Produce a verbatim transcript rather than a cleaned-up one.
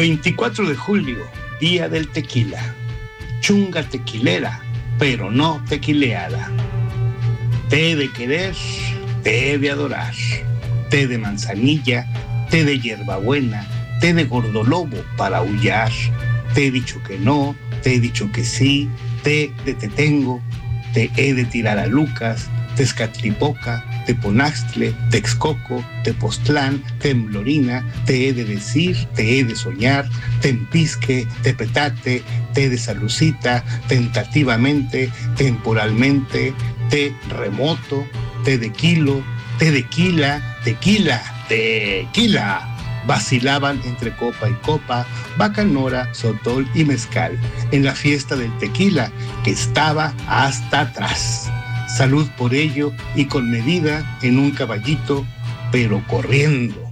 veinticuatro de julio, día del tequila. Chunga tequilera, pero no tequileada. Té de querer, té de adorar. Té de manzanilla, té de hierbabuena, té de gordolobo para aullar. Te he dicho que no, te he dicho que sí, té de te tengo, te he de tirar a Lucas, Tezcatlipoca, Teponaxtle, Texcoco, Tepoztlán, Temblorina, te he de decir, te he de soñar, Tempisque, Tepetate, te de Salucita, tentativamente, temporalmente, te remoto, te de kilo, te de quila, tequila, tequila. Vacilaban entre copa y copa, bacanora, sotol y mezcal, en la fiesta del tequila que estaba hasta atrás. Salud por ello y con medida en un caballito, pero corriendo.